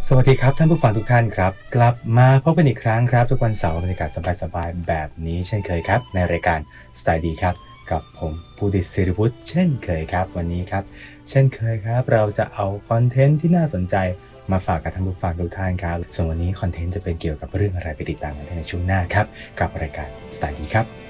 สวัสดีครับท่านผู้ฟังทุกท่านครับกลับมาพบกันอีกครั้งครับทุกวันเสาร์บรรยากาศสบายๆแบบนี้เช่นเคยครับในรายการสไตล์ดีครับกับผมภูดิษฐ์ศิริพุทธเช่นเคยครับวันนี้ครับเช่นเคยครับเราจะเอาคอนเทนต์ที่น่าสนใจมาฝากกับท่านผู้ฟังทุกท่านครับส่วนวันนี้คอนเทนต์จะเป็นเกี่ยวกับเรื่องอะไรไปติดตามกันได้ในช่วงหน้าครับกับรายการสไตล์ดีครับ